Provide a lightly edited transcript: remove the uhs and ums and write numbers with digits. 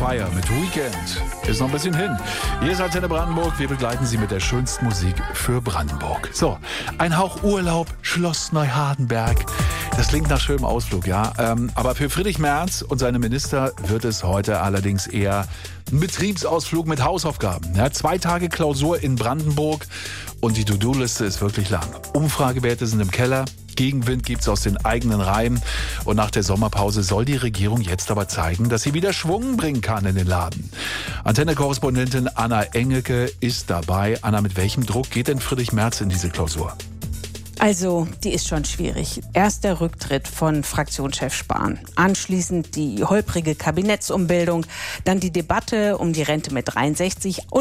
Fire mit Weekend. Ist noch ein bisschen hin. Hier ist Antenne Brandenburg. Wir begleiten Sie mit der schönsten Musik für Brandenburg. So, ein Hauch Urlaub, Schloss Neuhardenberg. Das klingt nach schönem Ausflug, ja. Aber für Friedrich Merz und seine Minister wird es heute allerdings eher ein Betriebsausflug mit Hausaufgaben. Ja, 2 Tage Klausur in Brandenburg und die To-Do-Liste ist wirklich lang. Umfragewerte sind im Keller. Gegenwind gibt's aus den eigenen Reihen. Und nach der Sommerpause soll die Regierung jetzt aber zeigen, dass sie wieder Schwung bringen kann in den Laden. Antenne-Korrespondentin Anna Engelke ist dabei. Anna, mit welchem Druck geht denn Friedrich Merz in diese Klausur? Also, die ist schon schwierig. Erst der Rücktritt von Fraktionschef Spahn. Anschließend die holprige Kabinettsumbildung. Dann die Debatte um die Rente mit 63.